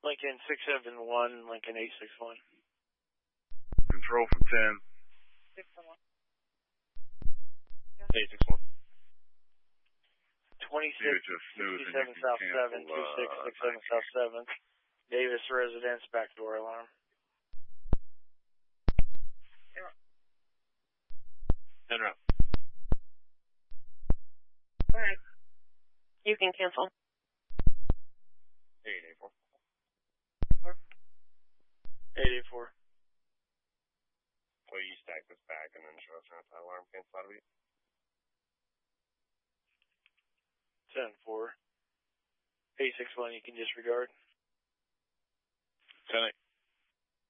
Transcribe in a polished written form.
Lincoln 671, Lincoln 861. Control from 10. 671. 861. 2667 South 7, 2667 South 7th. Davis residence, back door alarm. Interrupt. Alright. You can cancel. 884. 884. Will you stack this back and then show us how alarm cancel out of it? 10-4. 861, you can disregard. 10-8.